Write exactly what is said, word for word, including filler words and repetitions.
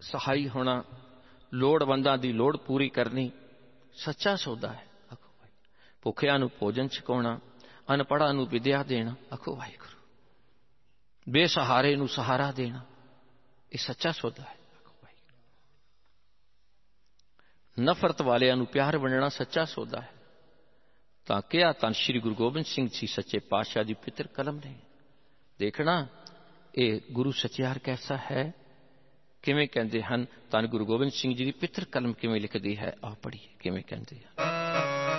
ਸਹਾਈ ਹੋਣਾ, ਲੋੜਵੰਦਾਂ ਦੀ ਲੋੜ ਪੂਰੀ ਕਰਨੀ ਸੱਚਾ ਸੌਦਾ ਹੈ। ਆਖੋ ਭਾਈ। ਭੁੱਖਿਆਂ ਨੂੰ ਭੋਜਨ ਛਕਾਉਣਾ, ਅਨਪੜ੍ਹਾਂ ਨੂੰ ਵਿਦਿਆ ਦੇਣਾ। ਆਖੋ ਵਾਹਿਗੁਰੂ। ਬੇਸਹਾਰੇ ਨੂੰ ਸਹਾਰਾ ਦੇਣਾ, ਇਹ ਸੱਚਾ ਸੌਦਾ ਹੈ। ਆਖੋ ਵਾਹਿਗੁਰੂ। ਨਫ਼ਰਤ ਵਾਲਿਆਂ ਨੂੰ ਪਿਆਰ ਵੰਡਣਾ ਸੱਚਾ ਸੌਦਾ ਹੈ। ਤਾਂ ਕਿਹਾ ਧੰਨ ਸ਼੍ਰੀ ਗੁਰੂ ਗੋਬਿੰਦ ਸਿੰਘ ਜੀ ਸੱਚੇ ਪਾਤਸ਼ਾਹ ਦੀ ਪਿੱਤਰ ਕਲਮ ਨੇ। ਦੇਖਣਾ ਇਹ ਗੁਰੂ ਸੱਚਿਆਰ ਕੈਸਾ ਹੈ, ਕਿਵੇਂ ਕਹਿੰਦੇ ਹਨ। ਧੰਨ ਗੁਰੂ ਗੋਬਿੰਦ ਸਿੰਘ ਜੀ ਦੀ ਪਿੱਤਰ ਕਲਮ ਕਿਵੇਂ ਲਿਖਦੀ ਹੈ, ਆਓ ਪੜ੍ਹੀਏ ਕਿਵੇਂ ਕਹਿੰਦੇ ਹਨ।